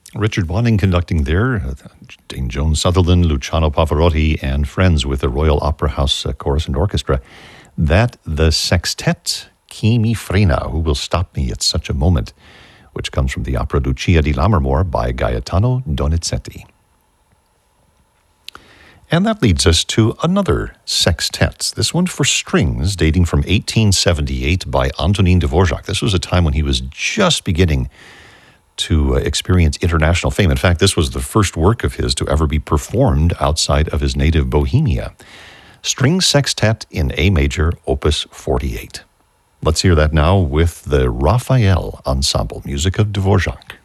Richard Bonning conducting there, Dame Joan Sutherland, Luciano Pavarotti, and friends with the Royal Opera House Chorus and Orchestra. That the sextet Chi mi frena, Who Will Stop Me at Such a Moment, which comes from the opera Lucia di Lammermoor by Gaetano Donizetti. And that leads us to another sextet, this one for strings, dating from 1878 by Antonin Dvorak. This was a time when he was just beginning to experience international fame. In fact, this was the first work of his to ever be performed outside of his native Bohemia. String Sextet in A major, Opus 48. Let's hear that now with the Raphael Ensemble, music of Dvorak.